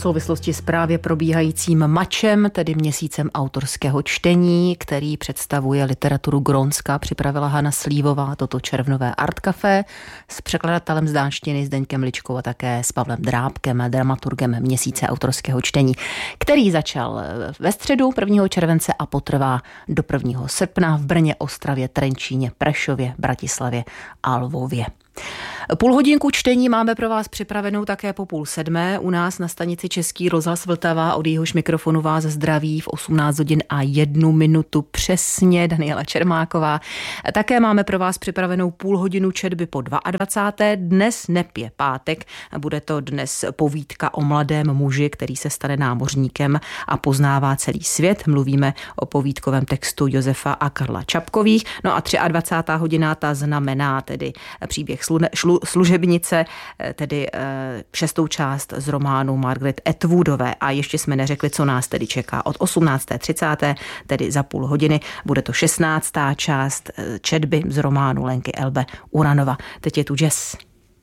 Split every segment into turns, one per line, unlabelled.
souvislosti s právě probíhajícím mačem, tedy měsícem autorského čtení, který představuje literaturu Grónska, připravila Hana Slívová toto červnové Art Café s překladatelem z dánštiny Zdeňkem Ličkou a také s Pavlem Drábkem, dramaturgem měsíce autorského čtení, který začal ve středu 1. července a potrvá do 1. srpna v Brně, Ostravě, Trenčíně, Prešově, Bratislavě a Lvově. Půlhodinku čtení máme pro vás připravenou také po 6:30 u nás na stanici Český rozhlas Vltava. Od jehož mikrofonu vás zdraví v 18 hodin a 1 minutu přesně Daniela Čermáková. Také máme pro vás připravenou půlhodinu četby po 22. Dnes je pátek a bude to dnes povídka o mladém muži, který se stane námořníkem a poznává celý svět. Mluvíme o povídkovém textu Josefa a Karla Čapkových. No a 23. hodina ta znamená tedy příběh Služebnice, tedy 6. část z románu Margaret Atwoodové. A ještě jsme neřekli, co nás tedy čeká. Od 18:30, tedy za půl hodiny, bude to 16. část četby z románu Lenky Elbe Uranova. Teď je tu jazz.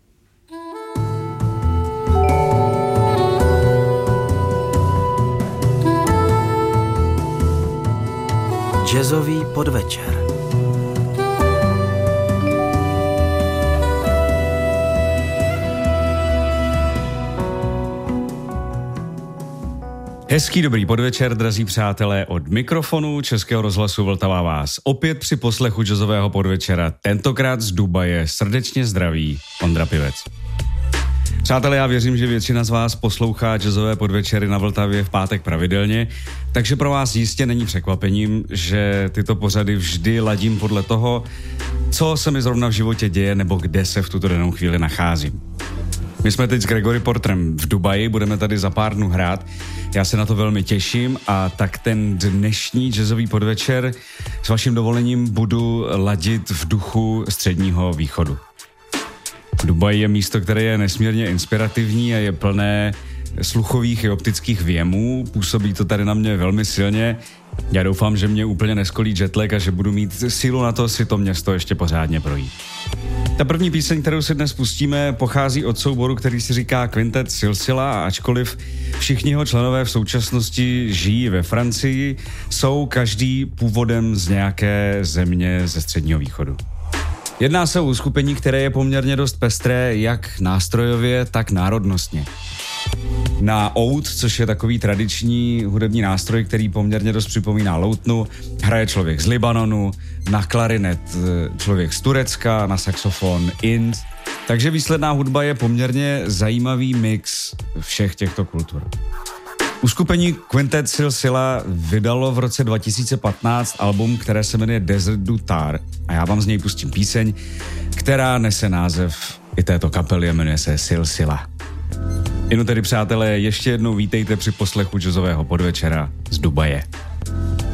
Jazzový podvečer.
Hezký dobrý podvečer, drazí přátelé, od mikrofonu Českého rozhlasu Vltava vás opět při poslechu jazzového podvečera, tentokrát z Dubaje, srdečně zdraví Ondra Pivec. Přátelé, já věřím, že většina z vás poslouchá jazzové podvečery na Vltavě v pátek pravidelně, takže pro vás jistě není překvapením, že tyto pořady vždy ladím podle toho, co se mi zrovna v životě děje nebo kde se v tuto danou chvíli nacházím. My jsme teď s Gregory Porterem v Dubaji, budeme tady za pár dnů hrát. Já se na to velmi těším a tak ten dnešní jazzový podvečer s vaším dovolením budu ladit v duchu Středního východu. Dubaj je místo, které je nesmírně inspirativní a je plné sluchových i optických věmů. Působí to tady na mě velmi silně. Já doufám, že mě úplně neskolí jetlag a že budu mít sílu na to si to město ještě pořádně projít. Ta první píseň, kterou si dnes pustíme, pochází od souboru, který si říká Quintet Silsila, a ačkoliv všichni jeho členové v současnosti žijí ve Francii, jsou každý původem z nějaké země ze Středního východu. Jedná se o uskupení, které je poměrně dost pestré jak nástrojově, tak národnostně. Na oud, což je takový tradiční hudební nástroj, který poměrně dost připomíná loutnu, hraje člověk z Libanonu, na klarinet člověk z Turecka, na saxofon Ind. Takže výsledná hudba je poměrně zajímavý mix všech těchto kultur. Uskupení Quintet Silsila vydalo v roce 2015 album, které se jmenuje Desert du Tar, a já vám z něj pustím píseň, která nese název i této kapely a jmenuje se Silsila. Inu tedy, přátelé, ještě jednou vítejte při poslechu jazzového podvečera z Dubaje.